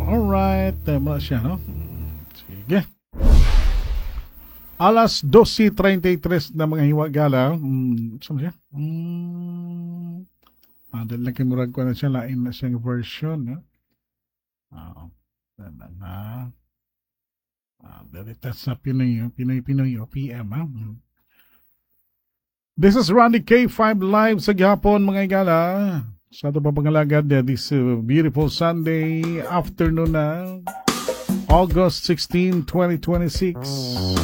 Alright, tama siya, no? Sige. Alas 12:33 na mga hiwagala. Saan siya? Dahil nakimurag ko na siya, lain na siyang version, no? Na. Dito sa Pinoy OPM, ha? This is Randy K5 live sa gihapon, mga igala. Sa ito pa pangalagad this beautiful Sunday afternoon na August 16, 2026.